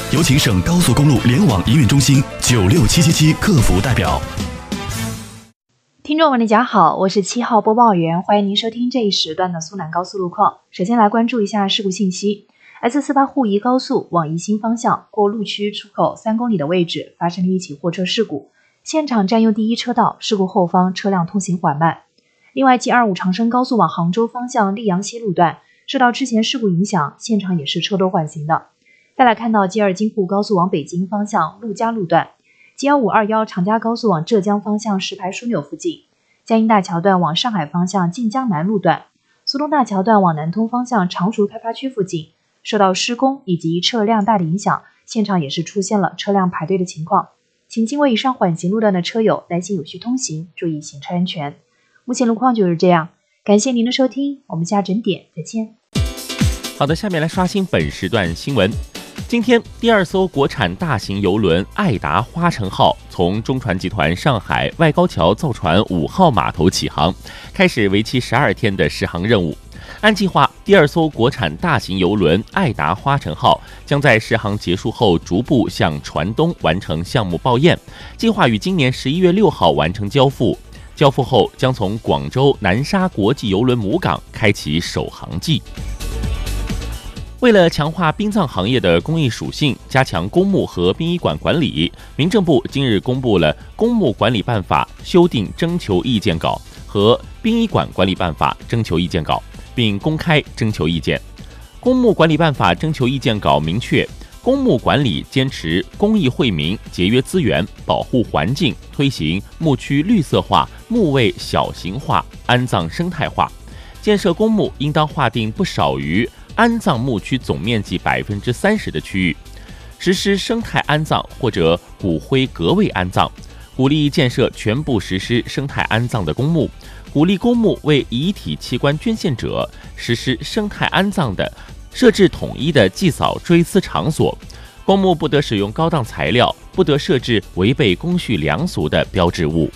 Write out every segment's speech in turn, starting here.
有请省高速公路联网营运中心96777客服代表。 听众们大家好，我是7号播报员，欢迎您收听这一时段的苏南高速路况。首先来关注一下事故信息。S48沪宜高速往宜兴方向过路区出口3公里的位置发生了一起货车事故，现场占用第一车道，事故后方车辆通行缓慢。另外 G25 长深高速往杭州方向溧阳西路段受到之前事故影响，现场也是车多缓行的。再来看到 G2 京沪高速往北京方向陆家路段， G1521 长嘉高速往浙江方向石牌枢纽附近，江阴大桥段往上海方向晋江南路段，苏东大桥段往南通方向常熟开发区附近受到施工以及车辆大的影响，现场也是出现了车辆排队的情况，请经过以上缓行路段的车友耐心有序通行，注意行车安全。目前路况就是这样，感谢您的收听，我们下整点再见。 好的，下面来刷新本时段新闻。今天，第2艘国产大型邮轮爱达花城号从中船集团上海外高桥造船5号码头起航，开始为期12天的试航任务。按计划，第2艘国产大型邮轮爱达花城号将在试航结束后逐步向船东完成项目报验，计划于今年11月6号完成交付。交付后将从广州南沙国际邮轮母港开启首航季。为了强化殡葬行业的公益属性，加强公墓和殡仪馆管理，民政部今日公布了《公墓管理办法》修订征求意见稿和《殡仪馆管理办法》征求意见稿，并公开征求意见。公墓管理办法征求意见稿明确，公墓管理坚持公益惠民、节约资源、保护环境，推行墓区绿色化、墓位小型化、安葬生态化。建设公墓应当划定不少于安葬墓区总面积30%的区域，实施生态安葬或者骨灰隔位安葬，鼓励建设全部实施生态安葬的公墓，鼓励公墓为遗体器官捐献者实施生态安葬的设置统一的祭扫追思场所，公墓不得使用高档材料，不得设置违背公序良俗的标志物。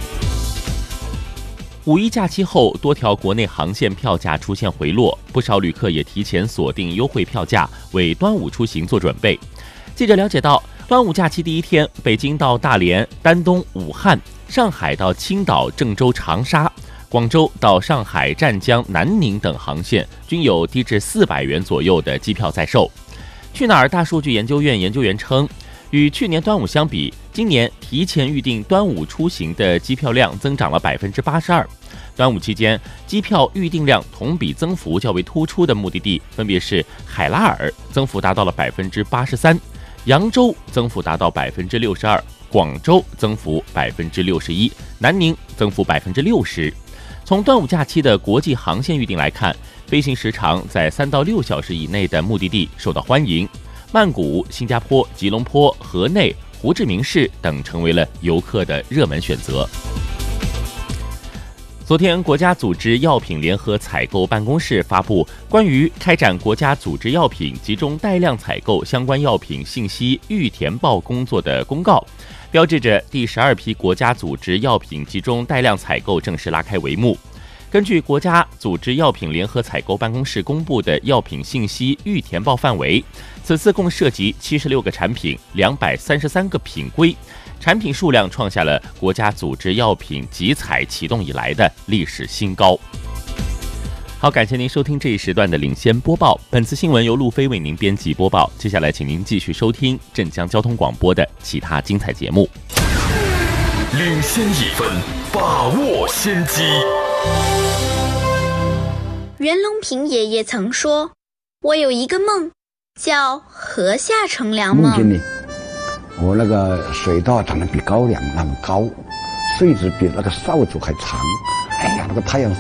五一假期后，多条国内航线票价出现回落，不少旅客也提前锁定优惠票价，为端午出行做准备。记者了解到，端午假期第一天，北京到大连、丹东、武汉，上海到青岛、郑州、长沙，广州到上海、湛江、南宁等航线均有低至400元左右的机票在售。去哪儿大数据研究院研究员称，与去年端午相比，今年提前预订端午出行的机票量增长了82%。端午期间，机票预订量同比增幅较为突出的目的地分别是海拉尔，增幅达到了83%；扬州增幅达到62%；广州增幅61%；南宁增幅60%。从端午假期的国际航线预订来看，飞行时长在3到6小时以内的目的地受到欢迎，曼谷、新加坡、吉隆坡、河内、胡志明市等成为了游客的热门选择。昨天，国家组织药品联合采购办公室发布关于开展国家组织药品集中带量采购相关药品信息预填报工作的公告，标志着第12批国家组织药品集中带量采购正式拉开帷幕。根据国家组织药品联合采购办公室公布的药品信息预填报范围，此次共涉及76个产品、233个品规，产品数量创下了国家组织药品集采启动以来的历史新高。好，感谢您收听这一时段的领先播报。本次新闻由路飞为您编辑播报。接下来，请您继续收听镇江交通广播的其他精彩节目。 领先1分，把握先机。 袁隆平爷爷曾说：“我有一个梦，叫河下乘凉梦。” 梦见呢，我那个水稻长得比高粱那么高，穗子比那个扫帚还长。哎呀，那个太阳